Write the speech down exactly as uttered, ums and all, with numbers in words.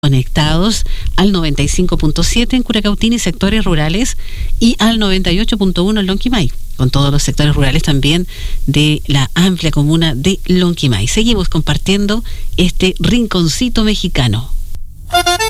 Conectados al noventa y cinco punto siete en Curacautín y sectores rurales y al noventa y ocho punto uno en Lonquimay, con todos los sectores rurales también de la amplia comuna de Lonquimay. Seguimos compartiendo este rinconcito mexicano.